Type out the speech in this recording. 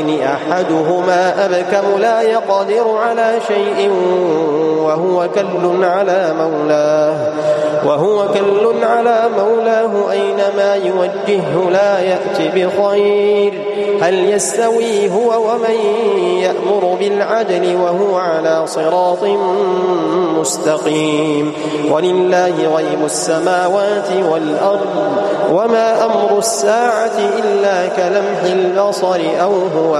أحدهما أبكم لا يقدر على شيء وهو كل على مولاه أينما يوجهه لا يأت بخير. هل يستوي هو ومن يأمر بالعدل وهو على صراط مستقيم؟ ولله غيب السماوات والأرض وما أمر الساعة إلا كلمح البصر أو هو